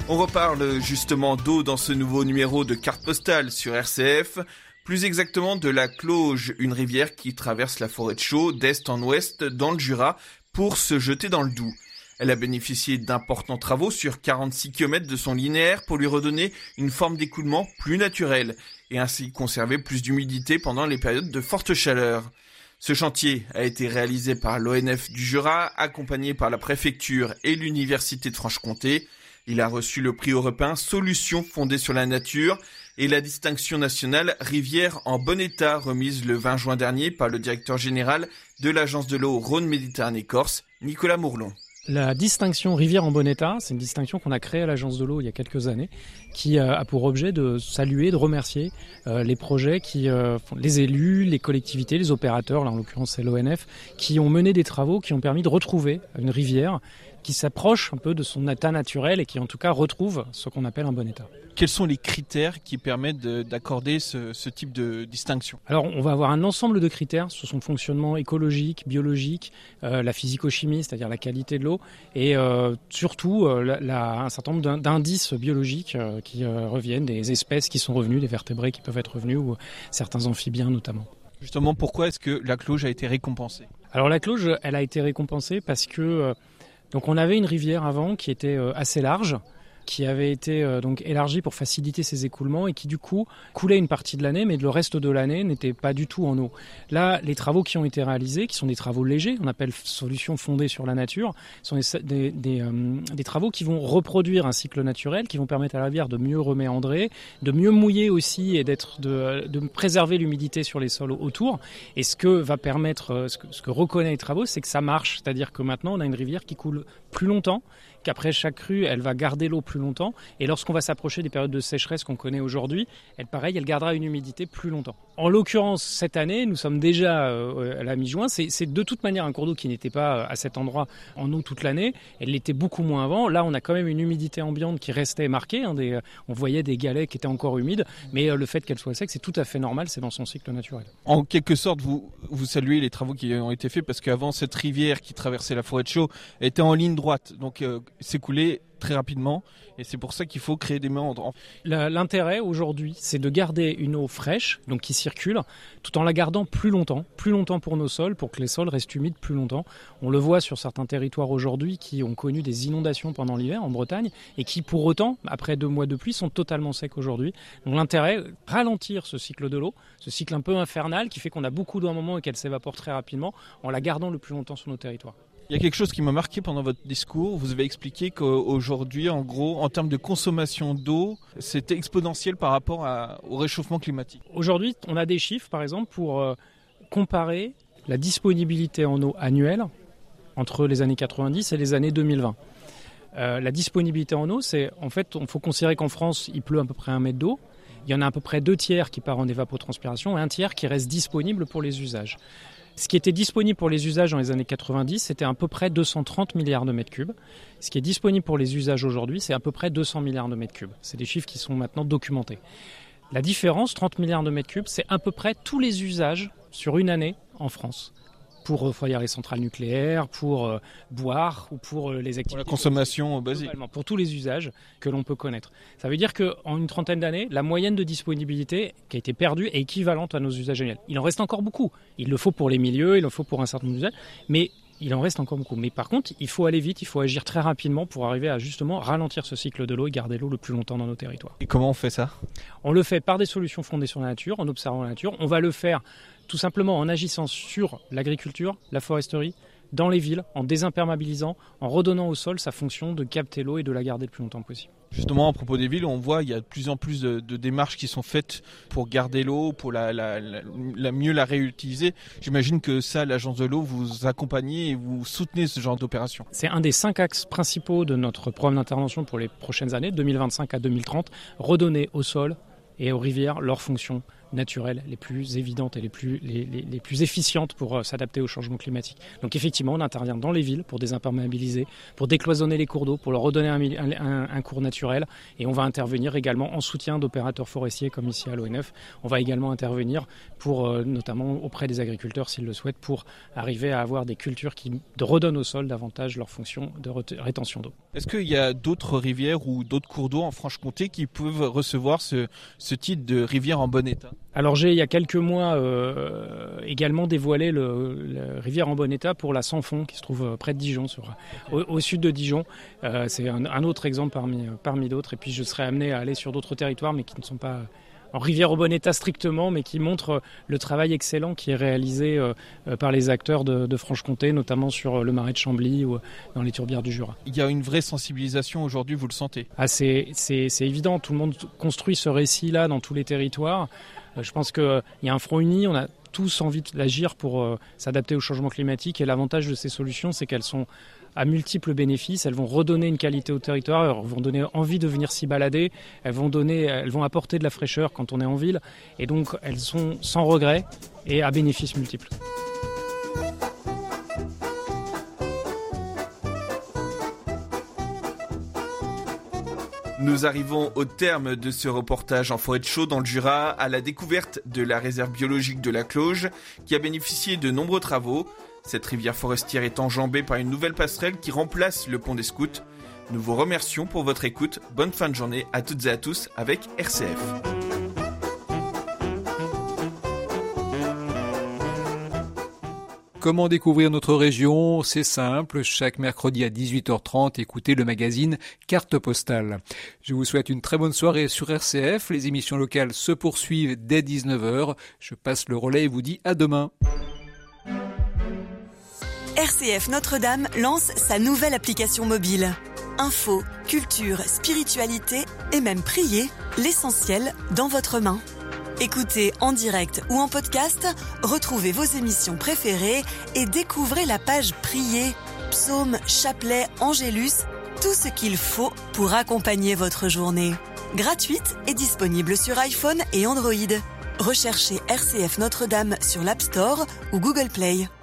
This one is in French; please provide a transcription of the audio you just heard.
On reparle justement d'eau dans ce nouveau numéro de Carte Postale sur RCF, plus exactement de la Cloge, une rivière qui traverse la forêt de Chaux d'est en ouest dans le Jura pour se jeter dans le Doubs. Elle a bénéficié d'importants travaux sur 46 km de son linéaire pour lui redonner une forme d'écoulement plus naturelle et ainsi conserver plus d'humidité pendant les périodes de forte chaleur. Ce chantier a été réalisé par l'ONF du Jura, accompagné par la préfecture et l'université de Franche-Comté. Il a reçu le prix européen Solutions fondées sur la nature et la distinction nationale Rivière en bon état remise le 20 juin dernier par le directeur général de l'agence de l'eau Rhône-Méditerranée-Corse, Nicolas Mourlon. La distinction Rivière en bon état, c'est une distinction qu'on a créée à l'agence de l'eau il y a quelques années, qui a pour objet de saluer, de remercier les projets les élus, les collectivités, les opérateurs, là en l'occurrence c'est l'ONF, qui ont mené des travaux qui ont permis de retrouver une rivière qui s'approche un peu de son état naturel et qui en tout cas retrouve ce qu'on appelle un bon état. Quels sont les critères qui permettent d'accorder ce type de distinction ? Alors on va avoir un ensemble de critères sur son fonctionnement écologique, biologique, la physico-chimie, c'est-à-dire la qualité de l'eau, et surtout un certain nombre d'indices biologiques qui reviennent, des espèces qui sont revenues, des vertébrés qui peuvent être revenus, ou certains amphibiens notamment. Justement, pourquoi est-ce que la Cloge a été récompensée ? Alors la Cloge, elle a été récompensée parce que donc on avait une rivière avant qui était assez large, qui avait été donc élargie pour faciliter ses écoulements et qui du coup coulait une partie de l'année, mais le reste de l'année n'était pas du tout en eau. Là, les travaux qui ont été réalisés, qui sont des travaux légers, on appelle solutions fondées sur la nature, sont des travaux qui vont reproduire un cycle naturel, qui vont permettre à la rivière de mieux reméandrer, de mieux mouiller aussi et de préserver l'humidité sur les sols autour. Et ce que va permettre, ce que reconnaît les travaux, c'est que ça marche, c'est-à-dire que maintenant on a une rivière qui coule plus longtemps, qu'après chaque crue, elle va garder l'eau plus longtemps. Et lorsqu'on va s'approcher des périodes de sécheresse qu'on connaît aujourd'hui, elle gardera une humidité plus longtemps. En l'occurrence, cette année, nous sommes déjà à la mi-juin. C'est de toute manière un cours d'eau qui n'était pas à cet endroit en eau toute l'année. Elle l'était beaucoup moins avant. Là, on a quand même une humidité ambiante qui restait marquée. On voyait des galets qui étaient encore humides. Mais le fait qu'elle soit sec, c'est tout à fait normal. C'est dans son cycle naturel. En quelque sorte, vous saluez les travaux qui ont été faits parce qu'avant, cette rivière qui traversait la forêt de Chaux était en ligne droite. Donc, s'écoulait très rapidement et c'est pour ça qu'il faut créer des méandres. L'intérêt aujourd'hui, c'est de garder une eau fraîche, donc qui circule, tout en la gardant plus longtemps pour nos sols, pour que les sols restent humides plus longtemps. On le voit sur certains territoires aujourd'hui qui ont connu des inondations pendant l'hiver en Bretagne et qui pour autant, après 2 mois de pluie, sont totalement secs aujourd'hui. Donc l'intérêt, ralentir ce cycle de l'eau, ce cycle un peu infernal qui fait qu'on a beaucoup d'eau à un moment et qu'elle s'évapore très rapidement en la gardant le plus longtemps sur nos territoires. Il y a quelque chose qui m'a marqué pendant votre discours. Vous avez expliqué qu'aujourd'hui, en gros, en termes de consommation d'eau, c'était exponentiel par rapport au réchauffement climatique. Aujourd'hui, on a des chiffres, par exemple, pour comparer la disponibilité en eau annuelle entre les années 90 et les années 2020. La disponibilité en eau, c'est en fait, il faut considérer qu'en France, il pleut à peu près 1 mètre d'eau. Il y en a à peu près 2 tiers qui part en évapotranspiration et 1 tiers qui reste disponible pour les usages. Ce qui était disponible pour les usages dans les années 90, c'était à peu près 230 milliards de mètres cubes. Ce qui est disponible pour les usages aujourd'hui, c'est à peu près 200 milliards de mètres cubes. C'est des chiffres qui sont maintenant documentés. La différence, 30 milliards de mètres cubes, c'est à peu près tous les usages sur une année en France. Pour refroidir les centrales nucléaires, pour boire ou pour les activités. Pour la consommation basique. Pour tous les usages que l'on peut connaître. Ça veut dire qu'en une trentaine d'années, la moyenne de disponibilité qui a été perdue est équivalente à nos usages annuels. Il en reste encore beaucoup. Il le faut pour les milieux, il le faut pour un certain nombre d'usages, mais il en reste encore beaucoup. Mais par contre, il faut aller vite, il faut agir très rapidement pour arriver à justement ralentir ce cycle de l'eau et garder l'eau le plus longtemps dans nos territoires. Et comment on fait ça ? On le fait par des solutions fondées sur la nature, en observant la nature. On va le faire tout simplement en agissant sur l'agriculture, la foresterie, dans les villes, en désimperméabilisant, en redonnant au sol sa fonction de capter l'eau et de la garder le plus longtemps possible. Justement, à propos des villes, on voit qu'il y a de plus en plus de démarches qui sont faites pour garder l'eau, pour mieux la réutiliser. J'imagine que ça, l'agence de l'eau, vous accompagnez et vous soutenez ce genre d'opération. C'est un des 5 axes principaux de notre programme d'intervention pour les prochaines années, 2025 à 2030, redonner au sol et aux rivières leur fonction naturelles, les plus évidentes et les plus efficientes pour s'adapter au changement climatique. Donc effectivement, on intervient dans les villes pour désimperméabiliser, pour décloisonner les cours d'eau, pour leur redonner un cours naturel. Et on va intervenir également en soutien d'opérateurs forestiers comme ici à l'ONF. On va également intervenir pour, notamment auprès des agriculteurs s'ils le souhaitent, pour arriver à avoir des cultures qui redonnent au sol davantage leur fonction de rétention d'eau. Est-ce qu'il y a d'autres rivières ou d'autres cours d'eau en Franche-Comté qui peuvent recevoir ce titre de rivière en bon état ? Alors j'ai, il y a quelques mois, également dévoilé la rivière en bon état pour la Sans-Fond, qui se trouve près de Dijon, au sud de Dijon. C'est un autre exemple parmi d'autres. Et puis je serai amené à aller sur d'autres territoires, mais qui ne sont pas en rivière au bon état strictement, mais qui montrent le travail excellent qui est réalisé par les acteurs de Franche-Comté, notamment sur le marais de Chambly ou dans les tourbières du Jura. Il y a une vraie sensibilisation aujourd'hui, vous le sentez ? C'est évident, tout le monde construit ce récit-là dans tous les territoires. Je pense qu'il y a un front uni, on a tous envie d'agir pour s'adapter au changement climatique, et l'avantage de ces solutions, c'est qu'elles sont à multiples bénéfices. Elles vont redonner une qualité au territoire, elles vont donner envie de venir s'y balader, elles vont apporter de la fraîcheur quand on est en ville, et donc elles sont sans regret et à bénéfices multiples. Nous arrivons au terme de ce reportage en forêt de Chaux dans le Jura, à la découverte de la réserve biologique de la Cloge, qui a bénéficié de nombreux travaux. Cette rivière forestière est enjambée par une nouvelle passerelle qui remplace le pont des Scouts. Nous vous remercions pour votre écoute. Bonne fin de journée à toutes et à tous avec RCF. Comment découvrir notre région ? C'est simple, chaque mercredi à 18h30, écoutez le magazine Carte Postale. Je vous souhaite une très bonne soirée sur RCF. Les émissions locales se poursuivent dès 19h. Je passe le relais et vous dis à demain. RCF Notre-Dame lance sa nouvelle application mobile. Info, culture, spiritualité et même prier, l'essentiel dans votre main. Écoutez en direct ou en podcast, retrouvez vos émissions préférées et découvrez la page Prier, psaumes, chapelets, angélus, tout ce qu'il faut pour accompagner votre journée. Gratuite et disponible sur iPhone et Android. Recherchez RCF Notre-Dame sur l'App Store ou Google Play.